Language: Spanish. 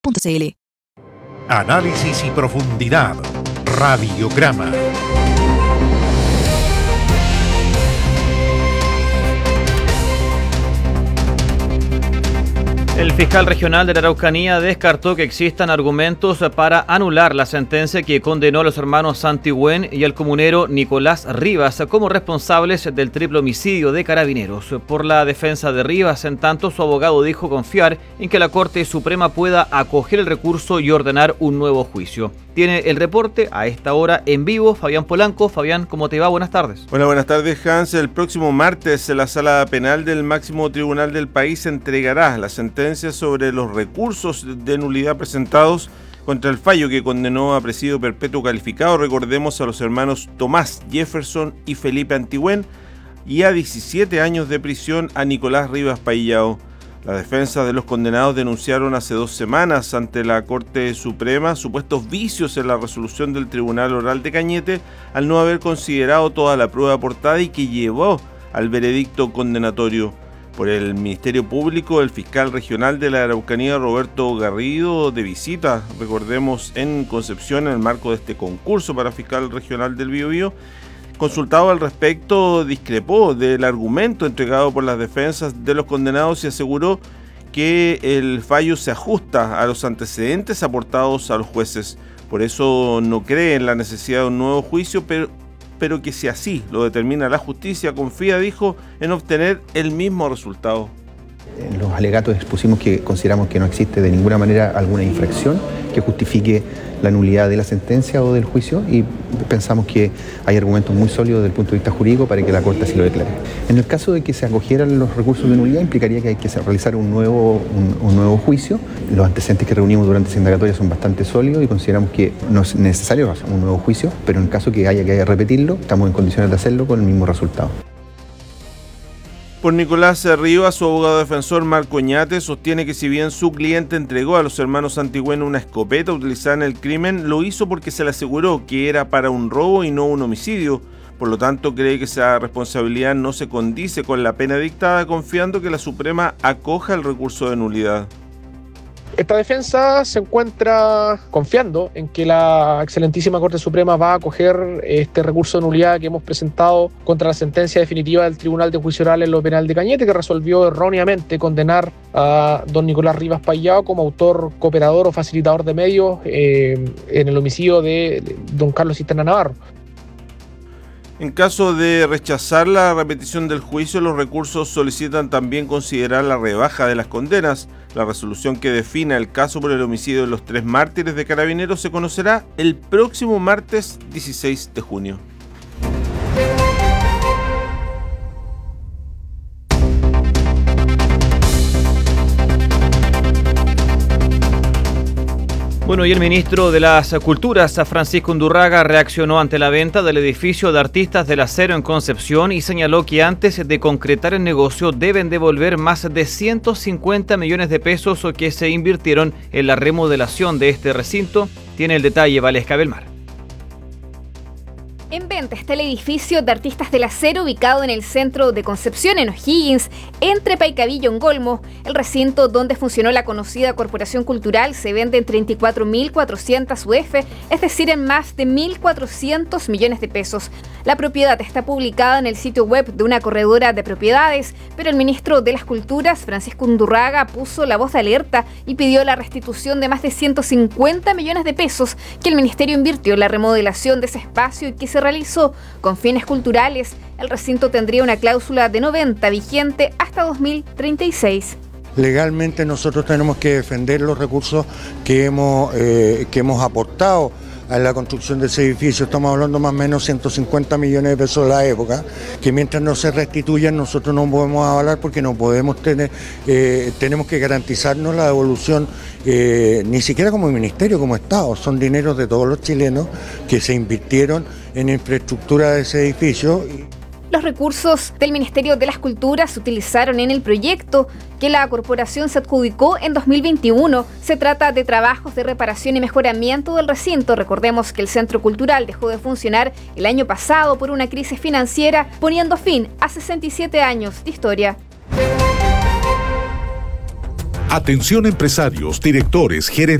Análisis y profundidad. Radiograma. El fiscal regional de la Araucanía descartó que existan argumentos para anular la sentencia que condenó a los hermanos Santihuen y al comunero Nicolás Rivas como responsables del triple homicidio de Carabineros. Por la defensa de Rivas, en tanto, su abogado dijo confiar en que la Corte Suprema pueda acoger el recurso y ordenar un nuevo juicio. Tiene el reporte a esta hora en vivo Fabián Polanco. Fabián, ¿cómo te va? Buenas tardes. Hola, buenas tardes, Hans. El próximo martes la Sala Penal del máximo tribunal del país entregará la sentencia sobre los recursos de nulidad presentados contra el fallo que condenó a presidio perpetuo calificado, recordemos, a los hermanos Tomás Jefferson y Felipe Antihuen, y a 17 años de prisión a Nicolás Rivas Paillao. La defensa de los condenados denunciaron hace 2 semanas ante la Corte Suprema supuestos vicios en la resolución del Tribunal Oral de Cañete al no haber considerado toda la prueba aportada y que llevó al veredicto condenatorio. Por el Ministerio Público, el fiscal regional de la Araucanía, Roberto Garrido, de visita, recordemos, en Concepción en el marco de este concurso para fiscal regional del Biobío, consultado al respecto, discrepó del argumento entregado por las defensas de los condenados y aseguró que el fallo se ajusta a los antecedentes aportados a los jueces. Por eso no cree en la necesidad de un nuevo juicio, pero que si así lo determina la justicia, confía, dijo, en obtener el mismo resultado. En los alegatos expusimos que consideramos que no existe de ninguna manera alguna infracción que justifique la nulidad de la sentencia o del juicio y pensamos que hay argumentos muy sólidos desde el punto de vista jurídico para que la Corte así lo declare. En el caso de que se acogieran los recursos de nulidad, implicaría que hay que realizar un nuevo juicio. Los antecedentes que reunimos durante esa indagatoria son bastante sólidos y consideramos que no es necesario hacer un nuevo juicio, pero en el caso que haya que repetirlo, estamos en condiciones de hacerlo con el mismo resultado. Por Nicolás Rivas, su abogado defensor Marco Oñate sostiene que si bien su cliente entregó a los hermanos Santihuen una escopeta utilizada en el crimen, lo hizo porque se le aseguró que era para un robo y no un homicidio. Por lo tanto, cree que esa responsabilidad no se condice con la pena dictada, confiando que la Suprema acoja el recurso de nulidad. Esta defensa se encuentra confiando en que la excelentísima Corte Suprema va a acoger este recurso de nulidad que hemos presentado contra la sentencia definitiva del Tribunal de Juicio Oral en lo Penal de Cañete, que resolvió erróneamente condenar a don Nicolás Rivas Paillao como autor, cooperador o facilitador de medios en el homicidio de don Carlos Cisterna Navarro. En caso de rechazar la repetición del juicio, los recursos solicitan también considerar la rebaja de las condenas. La resolución que defina el caso por el homicidio de los 3 mártires de Carabineros se conocerá el próximo martes 16 de junio. Bueno, y el ministro de las Culturas, Francisco Undurraga, reaccionó ante la venta del edificio de Artistas del Acero en Concepción y señaló que antes de concretar el negocio deben devolver más de 150 millones de pesos que se invirtieron en la remodelación de este recinto. Tiene el detalle Valesca Belmar. En venta está el edificio de Artistas del Acero ubicado en el centro de Concepción, en O'Higgins, entre Paicaví y Ongolmo. El recinto donde funcionó la conocida Corporación Cultural se vende en 34.400 UF, es decir, en más de 1.400 millones de pesos. La propiedad está publicada en el sitio web de una corredora de propiedades, pero el ministro de las Culturas, Francisco Undurraga, puso la voz de alerta y pidió la restitución de más de 150 millones de pesos que el ministerio invirtió en la remodelación de ese espacio y que se realizó con fines culturales. El recinto tendría una cláusula de no venta vigente hasta 2036. Legalmente nosotros tenemos que defender los recursos que hemos aportado a la construcción de ese edificio. Estamos hablando más o menos 150 millones de pesos de la época, que mientras no se restituyan nosotros no podemos avalar porque no podemos tener, tenemos que garantizarnos la devolución, ni siquiera como ministerio, como Estado, son dineros de todos los chilenos que se invirtieron en infraestructura de ese edificio. Los recursos del Ministerio de las Culturas se utilizaron en el proyecto que la corporación se adjudicó en 2021. Se trata de trabajos de reparación y mejoramiento del recinto. Recordemos que el Centro Cultural dejó de funcionar el año pasado por una crisis financiera, poniendo fin a 67 años de historia. Atención empresarios, directores, gerentes